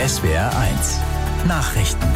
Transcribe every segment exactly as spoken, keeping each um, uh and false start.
S W R eins Nachrichten.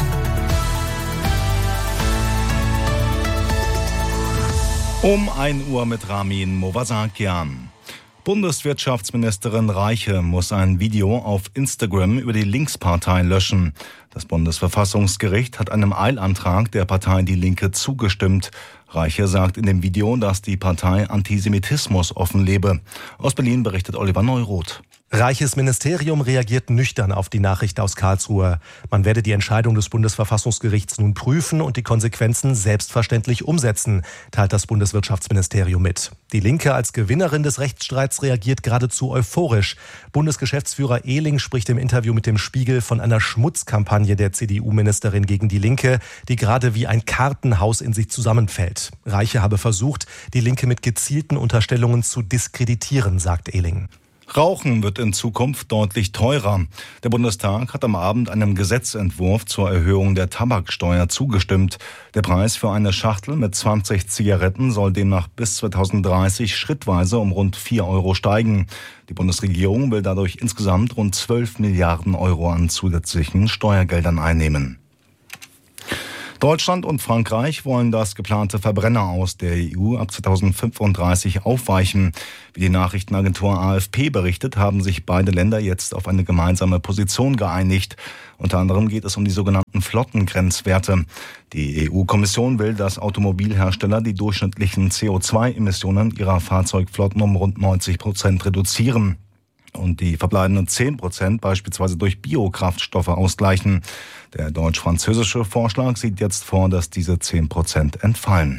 Um ein Uhr mit Ramin Movasakian. Bundeswirtschaftsministerin Reiche muss ein Video auf Instagram über die Linkspartei löschen. Das Bundesverfassungsgericht hat einem Eilantrag der Partei Die Linke zugestimmt. Reiche sagt in dem Video, dass die Partei Antisemitismus offenlebe. Aus Berlin berichtet Oliver Neuroth. Reiches Ministerium reagiert nüchtern auf die Nachricht aus Karlsruhe. Man werde die Entscheidung des Bundesverfassungsgerichts nun prüfen und die Konsequenzen selbstverständlich umsetzen, teilt das Bundeswirtschaftsministerium mit. Die Linke als Gewinnerin des Rechtsstreits reagiert geradezu euphorisch. Bundesgeschäftsführer Ehling spricht im Interview mit dem Spiegel von einer Schmutzkampagne der C D U-Ministerin gegen die Linke, die gerade wie ein Kartenhaus in sich zusammenfällt. Reiche habe versucht, die Linke mit gezielten Unterstellungen zu diskreditieren, sagt Ehling. Rauchen wird in Zukunft deutlich teurer. Der Bundestag hat am Abend einem Gesetzentwurf zur Erhöhung der Tabaksteuer zugestimmt. Der Preis für eine Schachtel mit zwanzig Zigaretten soll demnach bis zweitausenddreißig schrittweise um rund vier Euro steigen. Die Bundesregierung will dadurch insgesamt rund zwölf Milliarden Euro an zusätzlichen Steuergeldern einnehmen. Deutschland und Frankreich wollen das geplante Verbrenner aus der E U ab zweitausendfünfunddreißig aufweichen. Wie die Nachrichtenagentur A F P berichtet, haben sich beide Länder jetzt auf eine gemeinsame Position geeinigt. Unter anderem geht es um die sogenannten Flottengrenzwerte. Die E U-Kommission will, dass Automobilhersteller die durchschnittlichen C O zwei Emissionen ihrer Fahrzeugflotten um rund neunzig Prozent reduzieren und die verbleibenden zehn Prozent beispielsweise durch Biokraftstoffe ausgleichen. Der deutsch-französische Vorschlag sieht jetzt vor, dass diese zehn Prozent entfallen.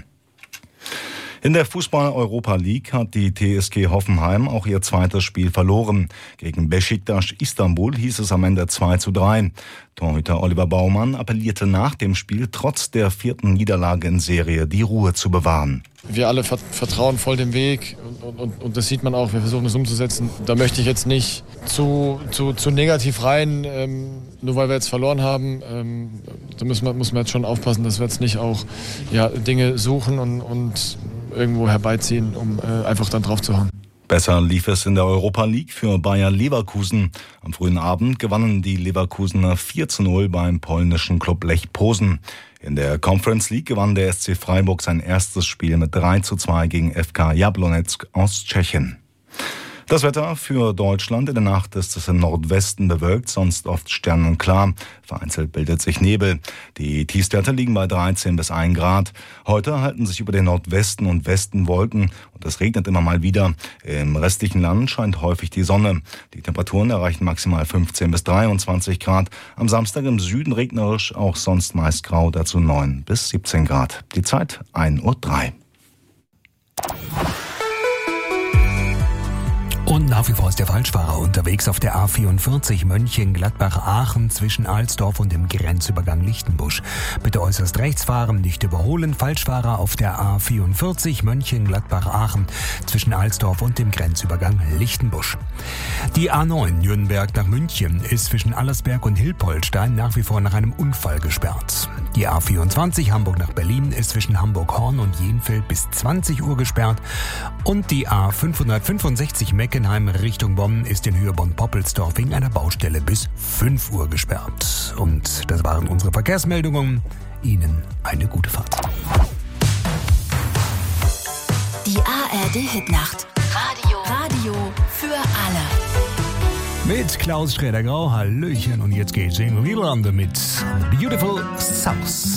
In der Fußball-Europa League hat die T S G Hoffenheim auch ihr zweites Spiel verloren. Gegen Beşiktaş Istanbul hieß es am Ende zwei zu drei. Torhüter Oliver Baumann appellierte nach dem Spiel trotz der vierten Niederlage in Serie die Ruhe zu bewahren. Wir alle vertrauen voll dem Weg und, und, und das sieht man auch, wir versuchen es umzusetzen. Da möchte ich jetzt nicht zu, zu, zu negativ rein, ähm, nur weil wir jetzt verloren haben. Ähm, da müssen wir, müssen wir jetzt schon aufpassen, dass wir jetzt nicht auch ja, Dinge suchen und, und irgendwo herbeiziehen, um äh, einfach dann drauf zu hauen. Besser lief es in der Europa League für Bayer Leverkusen. Am frühen Abend gewannen die Leverkusener vier zu null beim polnischen Klub Lech Posen. In der Conference League gewann der S C Freiburg sein erstes Spiel mit drei zu zwei gegen F K Jablonec aus Tschechien. Das Wetter für Deutschland: In der Nacht ist es im Nordwesten bewölkt, sonst oft sternenklar. Vereinzelt bildet sich Nebel. Die Tiefstwerte liegen bei dreizehn bis ein Grad. Heute halten sich über den Nordwesten und Westen Wolken und es regnet immer mal wieder. Im restlichen Land scheint häufig die Sonne. Die Temperaturen erreichen maximal fünfzehn bis dreiundzwanzig Grad. Am Samstag im Süden regnerisch, auch sonst meist grau, dazu neun bis siebzehn Grad. Die Zeit ein Uhr drei. Und nach wie vor ist der Falschfahrer unterwegs auf der A vierundvierzig Mönchengladbach-Aachen zwischen Alsdorf und dem Grenzübergang Lichtenbusch. Bitte äußerst rechts fahren, nicht überholen. Falschfahrer auf der A vierundvierzig Mönchengladbach-Aachen zwischen Alsdorf und dem Grenzübergang Lichtenbusch. Die A neun Nürnberg nach München ist zwischen Allersberg und Hilpoltstein nach wie vor nach einem Unfall gesperrt. Die A vierundzwanzig Hamburg nach Berlin ist zwischen Hamburg-Horn und Jenfeld bis zwanzig Uhr gesperrt. Und die A fünfhundertfünfundsechzig Meckenheim Richtung Bonn ist in Höhe Bonn-Poppelsdorf wegen einer Baustelle bis fünf Uhr gesperrt. Und das waren unsere Verkehrsmeldungen. Ihnen eine gute Fahrt. Die A R D-Hitnacht. Radio. Radio für alle. Mit Klaus Schrader-Grau, Hallöchen. Und jetzt geht's in Niederlande mit Beautiful South.